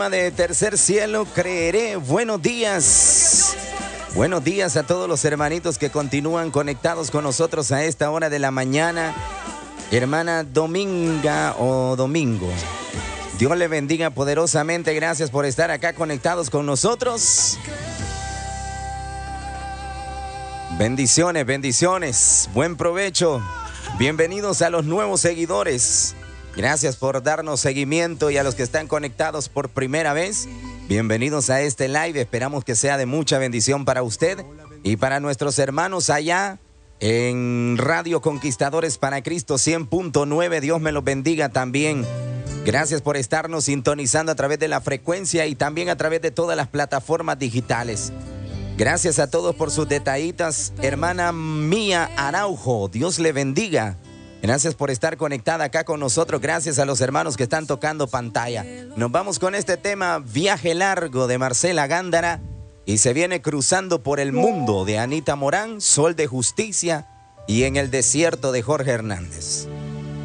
De Tercer Cielo, creeré. Buenos días. Buenos días a todos los hermanitos que continúan conectados con nosotros a esta hora de la mañana. Hermana Dominga o Domingo, Dios le bendiga poderosamente. Gracias por estar acá conectados con nosotros. Bendiciones, bendiciones. Buen provecho. Bienvenidos a los nuevos seguidores. Gracias por darnos seguimiento, y a los que están conectados por primera vez, bienvenidos a este live. Esperamos que sea de mucha bendición para usted y para nuestros hermanos allá en Radio Conquistadores para Cristo 100.9. Dios me los bendiga también. Gracias por estarnos sintonizando a través de la frecuencia y también a través de todas las plataformas digitales. Gracias a todos por sus detallitas. Hermana Mía Araujo, Dios le bendiga. Gracias por estar conectada acá con nosotros. Gracias a los hermanos que están tocando pantalla. Nos vamos con este tema, Viaje Largo, de Marcela Gándara. Y se viene Cruzando por el Mundo, de Anita Morán, Sol de Justicia, y En el Desierto, de Jorge Hernández.